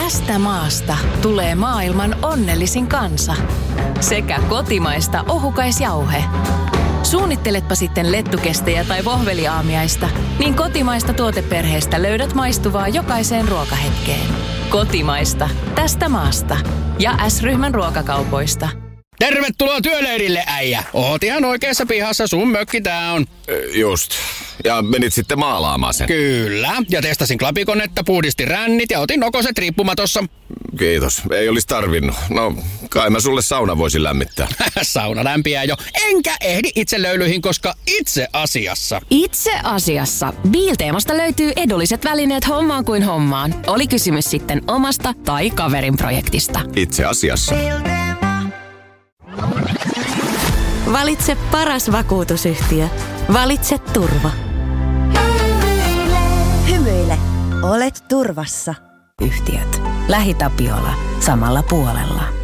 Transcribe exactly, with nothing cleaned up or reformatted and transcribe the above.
Tästä maasta tulee maailman onnellisin kansa. Sekä kotimaista ohukaisjauhe. Suunnitteletpa sitten lettukestejä tai vohveliaamiaista, niin kotimaista tuoteperheestä löydät maistuvaa jokaiseen ruokahetkeen. Kotimaista. Tästä maasta. Ja S-ryhmän ruokakaupoista. Tervetuloa työleirille, äijä. Oot ihan oikeassa pihassa, sun mökki tää on. Just. Ja menit sitten maalaamaan sen. Kyllä. Ja testasin klapikonetta, puhdistin rännit ja otin nokoset riippumatossa. Kiitos. Ei olisi tarvinnut. No, kai mä sulle sauna voisin lämmittää. Sauna lämpiää jo. Enkä ehdi itse löylyihin, koska itse asiassa. Itse asiassa. Biilteemasta löytyy edulliset välineet hommaan kuin hommaan. Oli kysymys sitten omasta tai kaverin projektista. Itse asiassa. Valitse paras vakuutusyhtiö. Valitse turva. Hymyile. Olet turvassa. Yhtiöt. LähiTapiola. Samalla puolella.